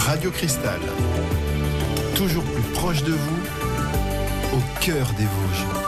Radio Cristal, toujours plus proche de vous, au cœur des Vosges.